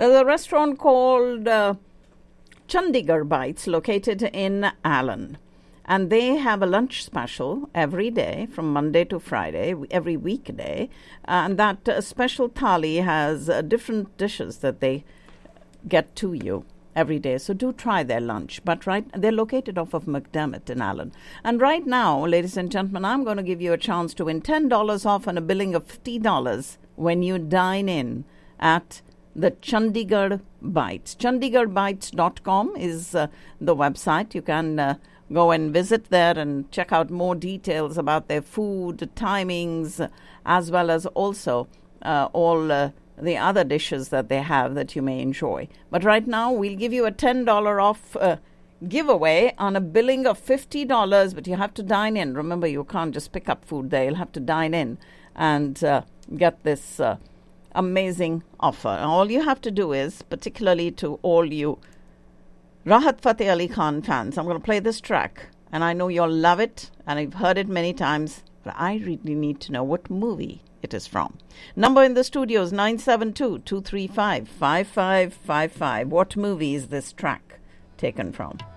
There's a restaurant called Chandigarh Bites located in Allen. And they have a lunch special every day from Monday to Friday, every weekday. And that special thali has different dishes that they get to you every day. So do try their lunch. But they're located off of McDermott in Allen. And right now, ladies and gentlemen, I'm going to give you a chance to win $10 off and a billing of $50 when you dine in at the Chandigarh Bites. ChandigarhBites.com is the website. You can go and visit there and check out more details about their food, timings, as well as also all the other dishes that they have that you may enjoy. But right now, we'll give you a $10 off giveaway on a billing of $50, but you have to dine in. Remember, you can't just pick up food there. You'll have to dine in and get this amazing offer. All you have to do is, particularly to all you Rahat Fateh Ali Khan fans, I'm going to play this track, and I know you'll love it, and I've heard it many times, but I really need to know what movie it is from. Number in the studio is 972-235-5555. What movie is this track taken from?